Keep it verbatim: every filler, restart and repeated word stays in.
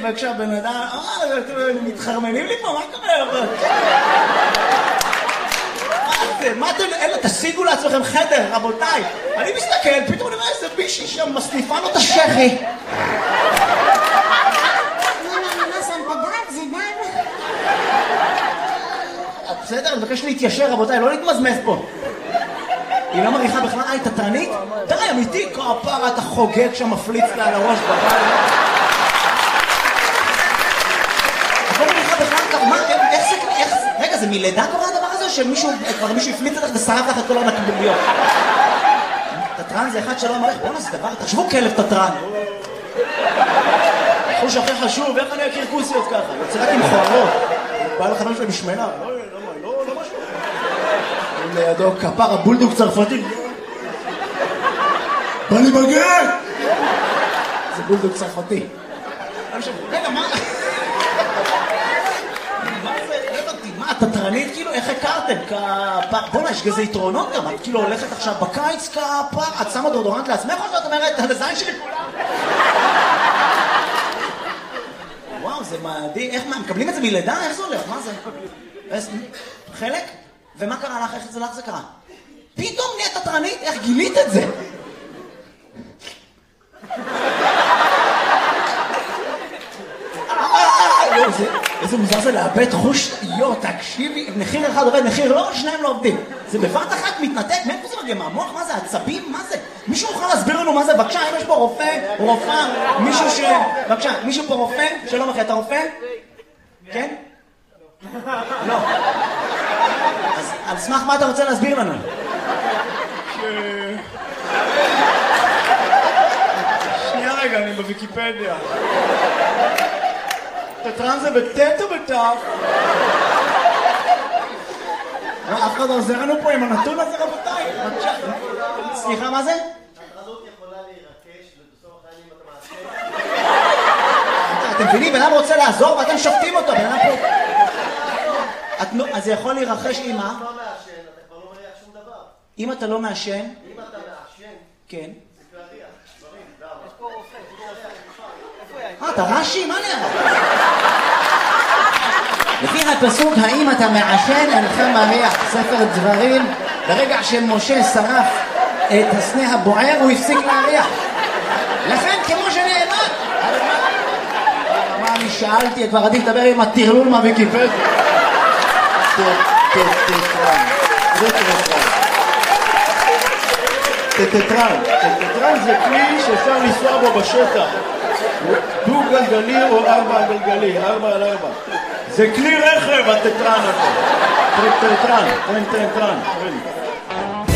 וכשהבן אדם, אה, מתחרמנים לי פה, מה קורה? מה אתם, אלה, תשיגו לעצמכם חדר, רבותיי. אני מסתכל, פתאום אני אומר איזה בישי שם מסניפה לו את השכי. בסדר, אני מבקש להתיישר, רבותיי, לא להתמזמז פה. היא לא מריחה בכלל, אה, היא תתרנית? די, אמיתי, כפרה, אתה חוגג שם, מפליץ לה על הראש בבית. את לא מריחה בכלל, מה, איך זה, איך, רגע, זה מלידה קורה הדבר הזה, שמישהו, כבר מישהו הפליץ לך ושרף לך את כל הנקבוביות? תתרן זה אחד שלא מריח, בואו נעשה דבר, תחשבו כלב תתרן. חוש הכי חשוב, איך אני אכיר כוסיות ככה? יוצא רק עם חוערות. בא לך משהו משמנה, לא, לא, לא משהו. לידו כפר הבולדוג צרפתי. בא לי בגן! זה בולדוג צרפתי. רגע, מה? מה זה? מה, התתרנית כאילו? איך הכרתם? כפר... בוא'נה, יש כזה יתרונות גם. את כאילו הולכת עכשיו בקיץ כפר, את שמה דורדורנט לעצמך או שאת אומרת, הזין שלי כולם? וואו, זה מעדי, איך מה, מקבלים את זה מלידה? איך זה הולך? מה זה? חלק? ומה קרה לך? איך זה לך זה קרה? פתאום נהיית תתרנית? איך גילית את זה? איזה מוזר זה לאבד חוש, יו, תקשיבי, מחיר אחד עובד, מחיר לא, שניים לא עובדים. זה בבת אחת מתנתק, מאיפה זה מגיע? מהמוח? מה זה? עצבים? מה זה? מישהו יכול להסביר לנו מה זה? בבקשה, אם יש פה רופא, רופאה, מישהו ש... בבקשה, מישהו פה רופא? שלום אחי, אתה רופא? כן? לא. אז על סמך מה אתה רוצה להסביר לנו? שנייה רגע, אני בוויקיפדיה. תתרן זה בטט או בטף? אף אחד עוזר לנו פה עם הנתון הזה, רבותיי. סליחה, מה זה? התרנות יכולה להירקש ובסוף החיים אתה מעשה. אתם מבינים, בן אדם רוצה לעזור ואתם שופטים אותו. אז זה יכול להירחש עם מה? אם אתה לא מעשן, אתה כבר לא מריח שום דבר. אם אתה לא מעשן? אם אתה מעשן, כן. זה כבר ריח. דברים, למה? יש פה רופא. אה, אתה רש"י? מה נראה? לפי הפסוק, האם אתה מעשן, אינך מריח. ספר דברים, ברגע שמשה שרף את הסנה הבוער, הוא הפסיק להריח. לכן, כמו שנאמר, מה אני שאלתי, כבר עדיף לדבר עם הטרלול מהוויקיפדיה. טטרן. זה טטרן. טטרן. טטרן זה כלי שאפשר לנסוע בו בשטח. דו גלגלי או ארבע גלגלי, ארבע על ארבע. זה כלי רכב, הטטרן הזה. טטרן, טטרן, טטרן.